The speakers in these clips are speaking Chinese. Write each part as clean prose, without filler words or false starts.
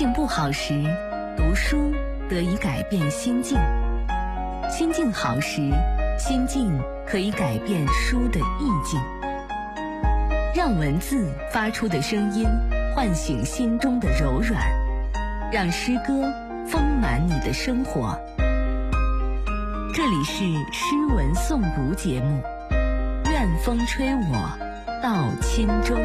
境不好时，读书得以改变心境；心境好时，心境可以改变书的意境。让文字发出的声音唤醒心中的柔软，让诗歌丰满你的生活。这里是诗文诵读节目，愿风吹我到轻舟。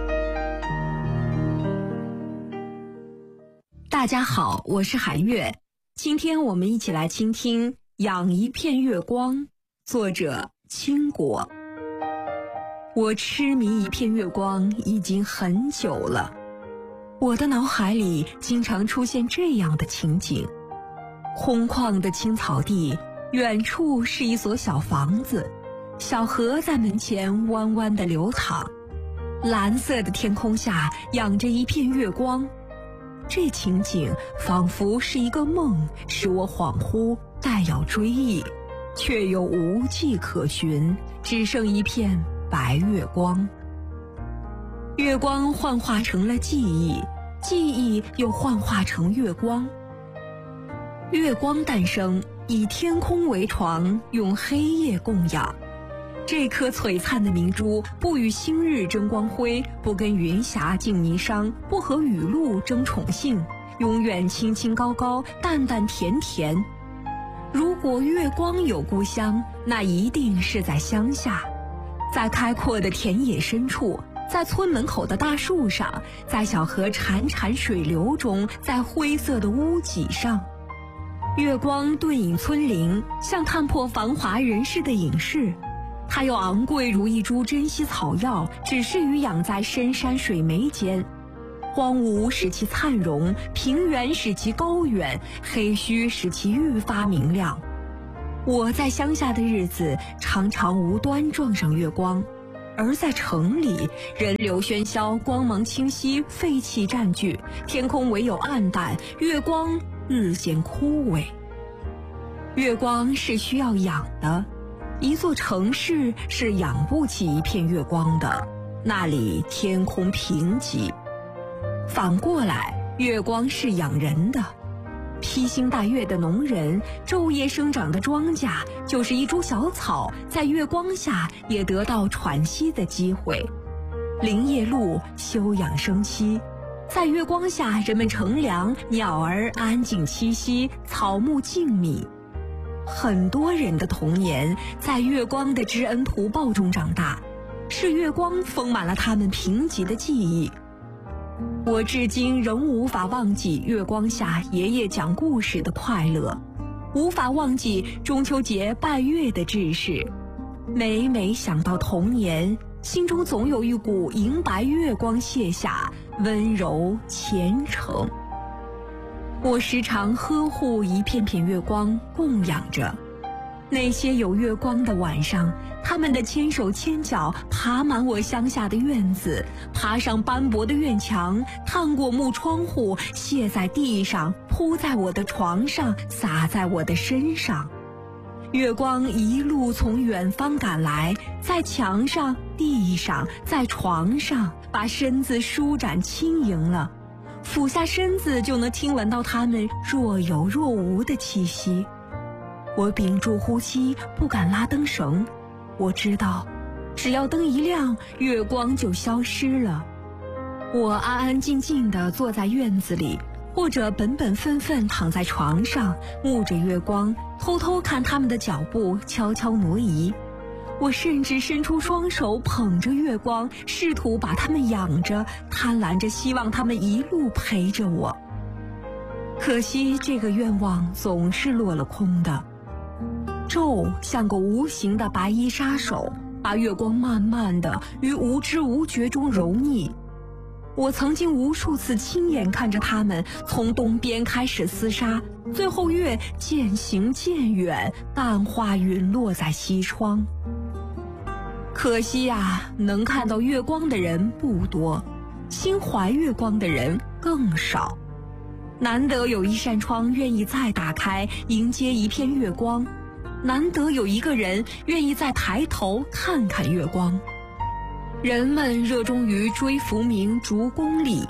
大家好，我是韩月，今天我们一起来倾听《养一片月光》，作者倾国。我痴迷一片月光已经很久了，我的脑海里经常出现这样的情景：空旷的青草地，远处是一所小房子，小河在门前弯弯地流淌，蓝色的天空下养着一片月光。这情景仿佛是一个梦，使我恍惚，待要追忆，却又无迹可寻，只剩一片白月光。月光幻化成了记忆，记忆又幻化成月光。月光诞生，以天空为床，用黑夜供养。这颗璀璨的明珠，不与星日争光辉，不跟云霞竞霓裳，不和雨露争宠幸，永远清清高高，淡淡甜甜。如果月光有故乡，那一定是在乡下，在开阔的田野深处，在村门口的大树上，在小河潺潺水流中，在灰色的屋脊上。月光遁隐村林，像探破繁华人世的隐士。它又昂贵如一株珍稀草药，只适于养在深山水湄间。荒芜使其灿荣，平原使其高远，黑虚使其愈发明亮。我在乡下的日子，常常无端撞上月光，而在城里，人流喧嚣，光芒清晰，废气占据，天空唯有暗淡，月光日渐枯萎。月光是需要养的，一座城市是养不起一片月光的，那里天空贫瘠。反过来，月光是养人的，披星戴月的农人，昼夜生长的庄稼，就是一株小草，在月光下也得到喘息的机会。林业路休养生息，在月光下人们乘凉，鸟儿安静栖息，草木静谧。很多人的童年在月光的知恩图报中长大，是月光丰满了他们贫瘠的记忆。我至今仍无法忘记月光下爷爷讲故事的快乐，无法忘记中秋节拜月的志士。每每想到童年，心中总有一股银白月光泻下，温柔虔诚。我时常呵护一片片月光，供养着。那些有月光的晚上，他们的牵手牵脚爬满我乡下的院子，爬上斑驳的院墙，探过木窗户，泻在地上，铺在我的床上，洒在我的身上。月光一路从远方赶来，在墙上、地上、在床上，把身子舒展轻盈了。俯下身子就能听闻到它们若有若无的气息。我屏住呼吸，不敢拉灯绳。我知道，只要灯一亮，月光就消失了。我安安静静地坐在院子里，或者本本分分躺在床上，沐着月光，偷偷看他们的脚步悄悄挪移。我甚至伸出双手捧着月光，试图把它们养着，贪婪着希望它们一路陪着我。可惜这个愿望总是落了空的。昼像个无形的白衣杀手，把月光慢慢地于无知无觉中揉腻。我曾经无数次亲眼看着他们从东边开始厮杀，最后月渐行渐远，淡化陨落在西窗。可惜啊，能看到月光的人不多，心怀月光的人更少。难得有一扇窗愿意再打开，迎接一片月光；难得有一个人愿意再抬头看看月光。人们热衷于追浮名逐功利，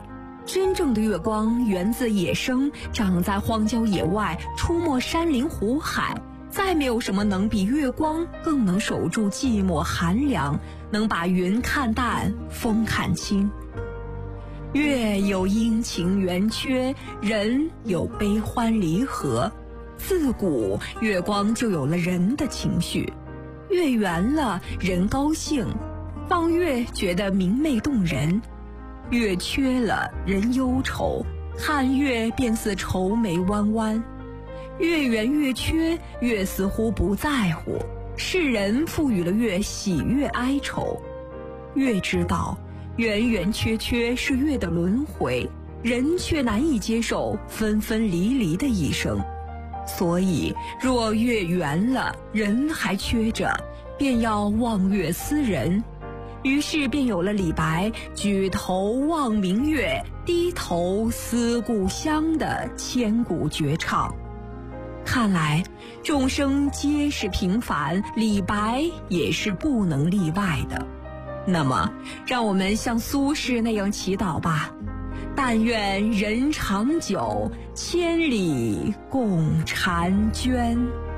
真正的月光源自野生，长在荒郊野外，出没山林湖海。再没有什么能比月光更能守住寂寞寒凉，能把云看淡，风看清。月有阴晴圆缺，人有悲欢离合。自古月光就有了人的情绪，月圆了人高兴，望月觉得明媚动人；月缺了人忧愁，看月便似愁眉弯弯。月圆月缺，月似乎不在乎，世人赋予了月喜悦哀愁。月知道圆圆缺缺是月的轮回，人却难以接受分分离离的一生。所以若月圆了人还缺着，便要望月思人。于是便有了李白举头望明月，低头思故乡的千古绝唱。看来众生皆是平凡，李白也是不能例外的。那么让我们像苏轼那样祈祷吧，但愿人长久，千里共婵娟。